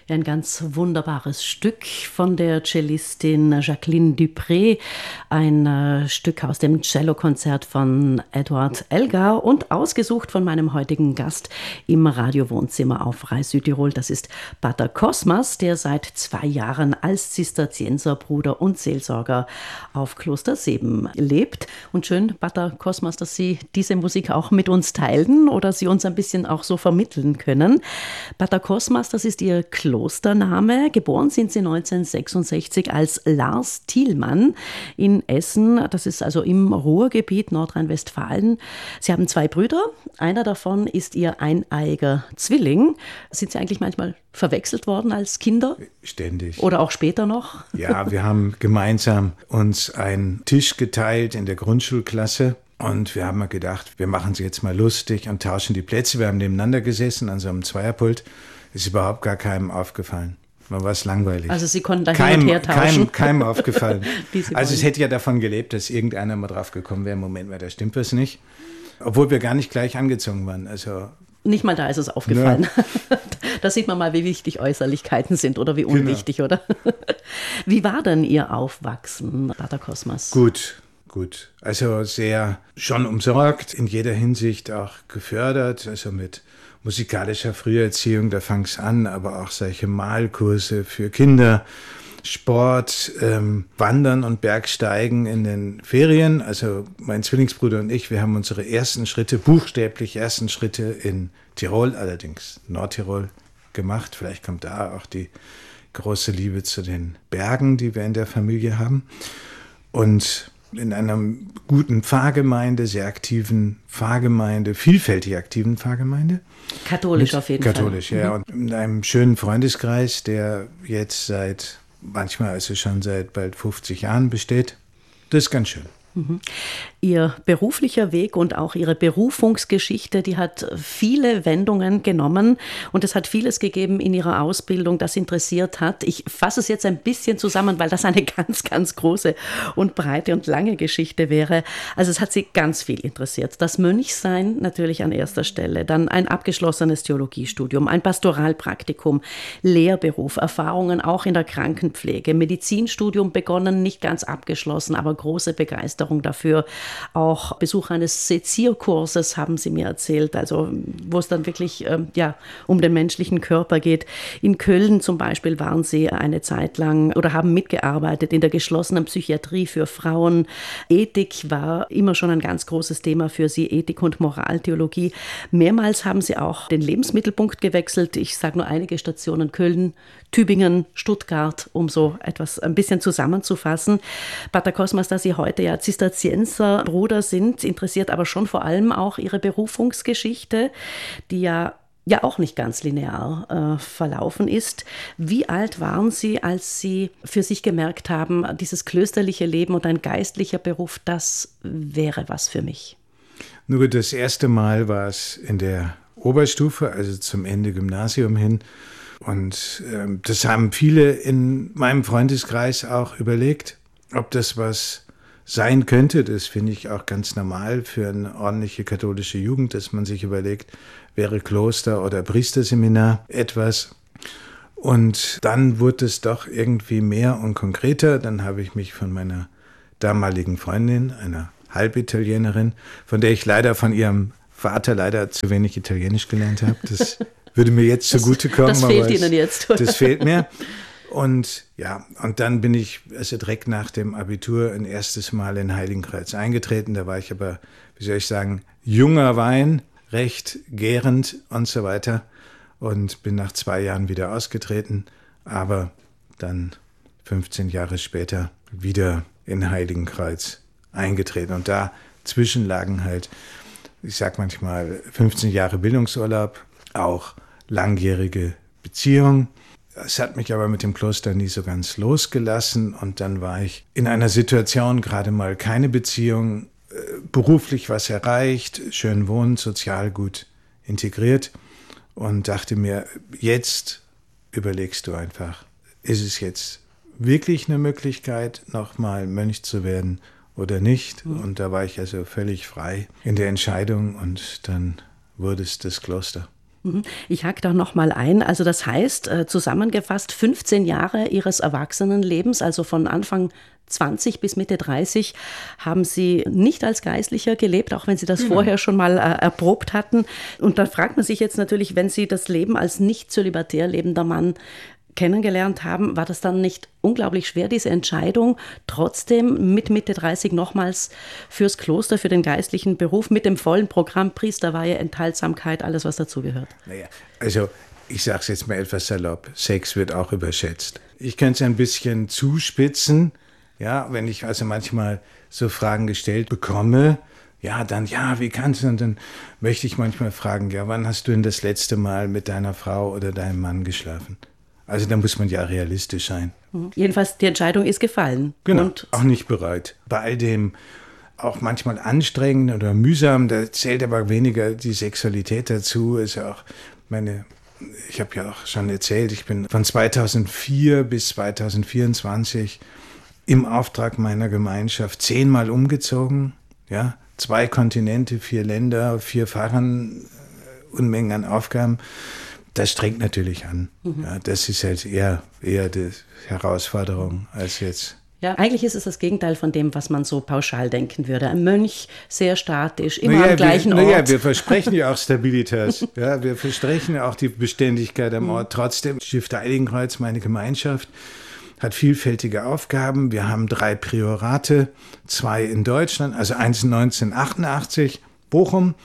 Ein ganz wunderbares Stück von der Cellistin Jacqueline Dupré, ein Stück aus dem Cellokonzert von Eduard Elgar und ausgesucht von meinem heutigen Gast im Radiowohnzimmer auf Rai Südtirol. Das ist Pater Cosmas, der seit 2 Jahren als Zisterzienserbruder und Seelsorger auf Kloster Seeben lebt. Und schön, Pater Cosmas, dass Sie diese Musik auch mit uns teilen oder Sie uns ein bisschen auch so vermitteln können. Pater Cosmas, das ist Ihr Klostername. Geboren sind Sie 1966 als Lars Thielmann in Essen. Das ist also im Ruhrgebiet Nordrhein-Westfalen. Sie haben 2 Brüder. Einer davon ist Ihr eineiiger Zwilling. Sind Sie eigentlich manchmal verwechselt worden als Kinder? Ständig. Oder auch später noch? Ja, wir haben gemeinsam uns einen Tisch geteilt in der Grundschulklasse. Und wir haben mal gedacht, wir machen sie jetzt mal lustig und tauschen die Plätze. Wir haben nebeneinander gesessen an so einem Zweierpult. Ist überhaupt gar keinem aufgefallen. War was langweilig. Also Sie konnten da hin und her tauschen? Keinem aufgefallen. Also es hätte ja davon gelebt, dass irgendeiner mal drauf gekommen wäre, Moment mal, da stimmt was nicht. Obwohl wir gar nicht gleich angezogen waren. Also nicht mal da ist es aufgefallen. Ja. Da sieht man mal, wie wichtig Äußerlichkeiten sind oder wie unwichtig, genau. Oder? Wie war denn Ihr Aufwachsen, Pater Cosmas? Gut. Also sehr schon umsorgt, in jeder Hinsicht auch gefördert, also mit musikalischer Früherziehung, da fang es an, aber auch solche Malkurse für Kinder, Sport, Wandern und Bergsteigen in den Ferien. Also mein Zwillingsbruder und ich, wir haben unsere buchstäblich ersten Schritte in Tirol, allerdings Nordtirol, gemacht. Vielleicht kommt da auch die große Liebe zu den Bergen, die wir in der Familie haben. Und in einer guten Pfarrgemeinde, sehr aktiven Pfarrgemeinde, vielfältig aktiven Pfarrgemeinde. Katholisch auf jeden Fall. Katholisch, ja. Und in einem schönen Freundeskreis, der jetzt schon seit bald 50 Jahren besteht. Das ist ganz schön. Ihr beruflicher Weg und auch Ihre Berufungsgeschichte, die hat viele Wendungen genommen und es hat vieles gegeben in Ihrer Ausbildung, das interessiert hat. Ich fasse es jetzt ein bisschen zusammen, weil das eine ganz, ganz große und breite und lange Geschichte wäre. Also es hat Sie ganz viel interessiert. Das Mönchsein natürlich an erster Stelle, dann ein abgeschlossenes Theologiestudium, ein Pastoralpraktikum, Lehrberuf, Erfahrungen auch in der Krankenpflege, Medizinstudium begonnen, nicht ganz abgeschlossen, aber große Begeisterung dafür. Auch Besuch eines Sezierkurses haben Sie mir erzählt, also wo es dann wirklich um den menschlichen Körper geht. In Köln zum Beispiel waren Sie eine Zeit lang oder haben mitgearbeitet in der geschlossenen Psychiatrie für Frauen. Ethik war immer schon ein ganz großes Thema für Sie, Ethik und Moraltheologie. Mehrmals haben Sie auch den Lebensmittelpunkt gewechselt. Ich sage nur einige Stationen: Köln, Tübingen, Stuttgart, um so etwas ein bisschen zusammenzufassen. Pater Cosmas, da Sie heute ja Zisterzienserbruder sind, interessiert aber schon vor allem auch Ihre Berufungsgeschichte, die ja auch nicht ganz linear verlaufen ist. Wie alt waren Sie, als Sie für sich gemerkt haben, dieses klösterliche Leben und ein geistlicher Beruf, das wäre was für mich? Nur das erste Mal war es in der Oberstufe, also zum Ende Gymnasium hin. Und das haben viele in meinem Freundeskreis auch überlegt, ob das was sein könnte. Das finde ich auch ganz normal für eine ordentliche katholische Jugend, dass man sich überlegt, wäre Kloster- oder Priesterseminar etwas. Und dann wurde es doch irgendwie mehr und konkreter. Dann habe ich mich von meiner damaligen Freundin, einer Halbitalienerin, von der ich leider von ihrem Vater leider zu wenig Italienisch gelernt habe. Das würde mir jetzt zugutekommen. Das fehlt Ihnen jetzt. Das fehlt mir. Und dann bin ich also direkt nach dem Abitur ein erstes Mal in Heiligenkreuz eingetreten. Da war ich aber, wie soll ich sagen, junger Wein, recht gärend und so weiter. Und bin nach 2 Jahren wieder ausgetreten, aber dann 15 Jahre später wieder in Heiligenkreuz eingetreten. Und dazwischen lagen halt, ich sag manchmal, 15 Jahre Bildungsurlaub, auch langjährige Beziehung. Es hat mich aber mit dem Kloster nie so ganz losgelassen und dann war ich in einer Situation, gerade mal keine Beziehung, beruflich was erreicht, schön wohnen, sozial gut integriert und dachte mir, jetzt überlegst du einfach, ist es jetzt wirklich eine Möglichkeit, nochmal Mönch zu werden oder nicht? Und da war ich also völlig frei in der Entscheidung und dann wurde es das Kloster. Ich hake da nochmal ein. Also das heißt, zusammengefasst 15 Jahre Ihres Erwachsenenlebens, also von Anfang 20 bis Mitte 30, haben Sie nicht als Geistlicher gelebt, auch wenn Sie das vorher schon mal erprobt hatten. Und da fragt man sich jetzt natürlich, wenn Sie das Leben als nicht zölibatär lebender Mann kennengelernt haben, war das dann nicht unglaublich schwer, diese Entscheidung, trotzdem mit Mitte 30 nochmals fürs Kloster, für den geistlichen Beruf, mit dem vollen Programm Priesterweihe, Enthaltsamkeit, alles, was dazugehört? Naja, also ich sage es jetzt mal etwas salopp, Sex wird auch überschätzt. Ich könnte es ein bisschen zuspitzen, ja, wenn ich also manchmal so Fragen gestellt bekomme, wie kannst du? Und dann möchte ich manchmal fragen, wann hast du denn das letzte Mal mit deiner Frau oder deinem Mann geschlafen? Also da muss man ja realistisch sein. Jedenfalls, die Entscheidung ist gefallen. Genau, und auch nicht bereit. Bei all dem auch manchmal anstrengend oder mühsam, da zählt aber weniger die Sexualität dazu. Ist ja auch ich habe ja auch schon erzählt, ich bin von 2004 bis 2024 im Auftrag meiner Gemeinschaft 10-mal umgezogen. Ja, 2 Kontinente, 4 Länder, 4 Pfarren, Unmengen an Aufgaben. Das strengt natürlich an. Ja, das ist halt eher die Herausforderung als jetzt. Ja, eigentlich ist es das Gegenteil von dem, was man so pauschal denken würde. Ein Mönch, sehr statisch, immer am gleichen Ort. Wir versprechen ja auch Stabilitas. Ja, wir versprechen ja auch die Beständigkeit am Ort. Trotzdem, Stifter Heiligenkreuz, meine Gemeinschaft, hat vielfältige Aufgaben. Wir haben 3 Priorate, 2 in Deutschland, also eins 1988, Bochum,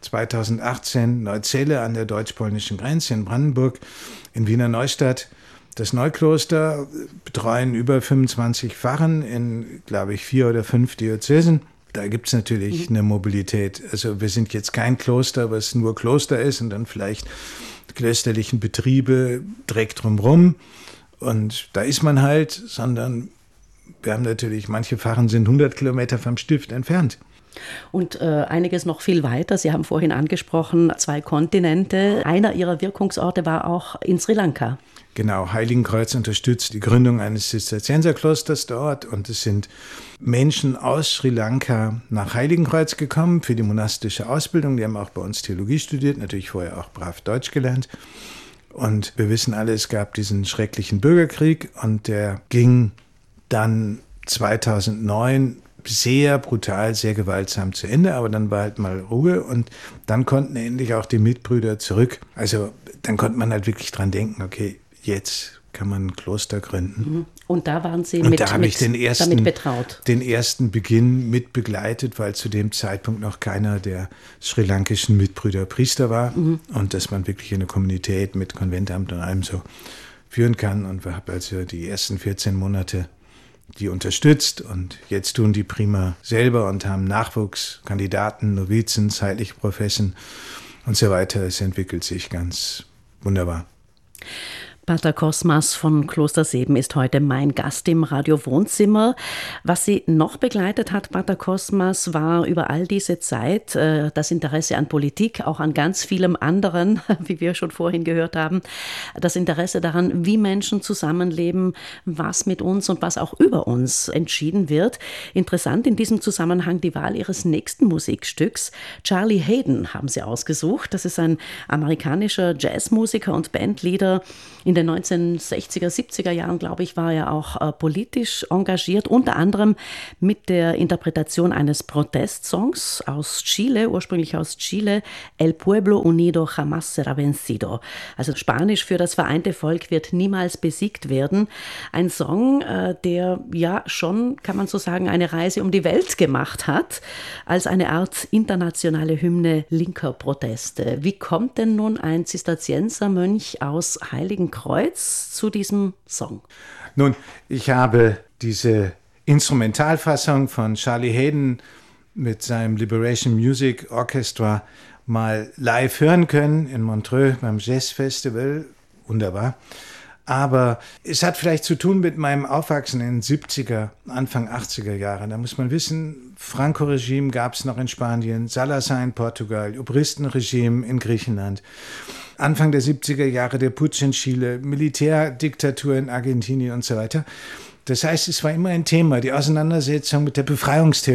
2018 Neuzelle an der deutsch-polnischen Grenze in Brandenburg, in Wiener Neustadt. Das Neukloster betreuen über 25 Pfarren in, glaube ich, 4 oder 5 Diözesen. Da gibt es natürlich eine Mobilität. Also wir sind jetzt kein Kloster, was nur Kloster ist und dann vielleicht die klösterlichen Betriebe direkt drumherum. Und da ist man halt, sondern wir haben natürlich, manche Pfarren sind 100 Kilometer vom Stift entfernt. Und einiges noch viel weiter. Sie haben vorhin angesprochen, 2 Kontinente. Einer Ihrer Wirkungsorte war auch in Sri Lanka. Genau, Heiligenkreuz unterstützt die Gründung eines Zisterzienserklosters dort. Und es sind Menschen aus Sri Lanka nach Heiligenkreuz gekommen für die monastische Ausbildung. Die haben auch bei uns Theologie studiert, natürlich vorher auch brav Deutsch gelernt. Und wir wissen alle, es gab diesen schrecklichen Bürgerkrieg und der ging dann 2009 sehr brutal, sehr gewaltsam zu Ende, aber dann war halt mal Ruhe und dann konnten endlich auch die Mitbrüder zurück. Also dann konnte man halt wirklich dran denken, okay, jetzt kann man ein Kloster gründen. Und da waren Sie damit betraut. Den ersten Beginn mit begleitet, weil zu dem Zeitpunkt noch keiner der sri-lankischen Mitbrüder Priester war und dass man wirklich eine Kommunität mit Konventamt und allem so führen kann. Und wir haben also die ersten 14 Monate die unterstützt und jetzt tun die prima selber und haben Nachwuchs, Kandidaten, Novizen, zeitliche Professen und so weiter. Es entwickelt sich ganz wunderbar. Pater Cosmas von Kloster Seeben ist heute mein Gast im Radio Wohnzimmer. Was Sie noch begleitet hat, Pater Cosmas, war über all diese Zeit das Interesse an Politik, auch an ganz vielem anderen, wie wir schon vorhin gehört haben. Das Interesse daran, wie Menschen zusammenleben, was mit uns und was auch über uns entschieden wird. Interessant in diesem Zusammenhang die Wahl Ihres nächsten Musikstücks. Charlie Haden haben Sie ausgesucht. Das ist ein amerikanischer Jazzmusiker und Bandleader. In den 1960er, 70er Jahren, glaube ich, war er auch politisch engagiert, unter anderem mit der Interpretation eines Protestsongs aus Chile, ursprünglich aus Chile, El Pueblo Unido Jamás Será Vencido. Also Spanisch für das vereinte Volk wird niemals besiegt werden. Ein Song, der ja schon, kann man so sagen, eine Reise um die Welt gemacht hat, als eine Art internationale Hymne linker Proteste. Wie kommt denn nun ein Zisterziensermönch aus Heiligenkreuz zu diesem Song? Nun, ich habe diese Instrumentalfassung von Charlie Haden mit seinem Liberation Music Orchestra mal live hören können in Montreux beim Jazz Festival. Wunderbar. Aber es hat vielleicht zu tun mit meinem Aufwachsen in den 70er, Anfang 80er Jahren. Da muss man wissen, Franco-Regime gab es noch in Spanien, Salazar in Portugal, Obristenregime in Griechenland. Anfang der 70er Jahre der Putsch in Chile, Militärdiktatur in Argentinien und so weiter. Das heißt, es war immer ein Thema, die Auseinandersetzung mit der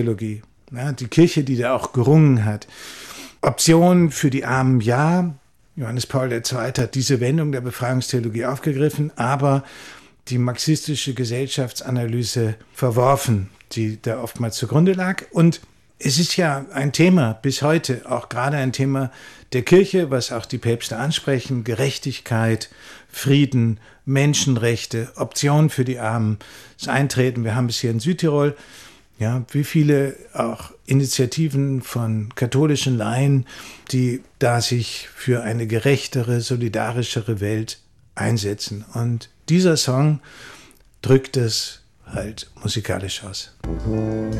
Befreiungstheologie. Ja, die Kirche, die da auch gerungen hat. Optionen für die Armen, ja. Johannes Paul II. Hat diese Wendung der Befreiungstheologie aufgegriffen, aber die marxistische Gesellschaftsanalyse verworfen, die da oftmals zugrunde lag. Und es ist ja ein Thema bis heute, auch gerade ein Thema der Kirche, was auch die Päpste ansprechen: Gerechtigkeit, Frieden, Menschenrechte, Optionen für die Armen, das Eintreten. Wir haben es hier in Südtirol, ja, wie viele auch Initiativen von katholischen Laien, die da sich für eine gerechtere, solidarischere Welt einsetzen. Und dieser Song drückt es halt musikalisch aus.